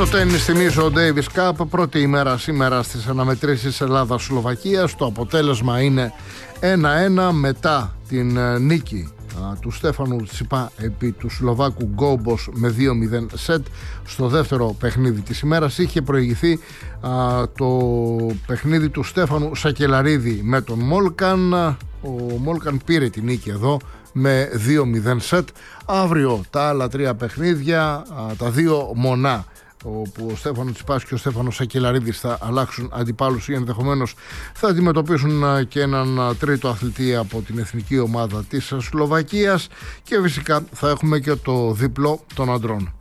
Στο τένις θυμίζω ο Davis Cup, πρώτη ημέρα σήμερα στις αναμετρήσεις Ελλάδας-Σλοβακίας. Το αποτέλεσμα είναι 1-1 μετά την νίκη του Στέφανου Τσιπά επί του Σλοβάκου Γκόμπος με 2-0 σετ. Στο δεύτερο παιχνίδι της ημέρας είχε προηγηθεί το παιχνίδι του Στέφανου Σακελαρίδη με τον Μόλκαν. Ο Μόλκαν πήρε την νίκη εδώ με 2-0 σετ. Αύριο τα άλλα τρία παιχνίδια, τα δύο μονά, όπου ο Στέφανος Τσιπάς και ο Στέφανος Σακελαρίδης θα αλλάξουν αντιπάλους ή ενδεχομένως θα αντιμετωπίσουν και έναν τρίτο αθλητή από την εθνική ομάδα της Σλοβακίας, και φυσικά θα έχουμε και το διπλό των αντρών.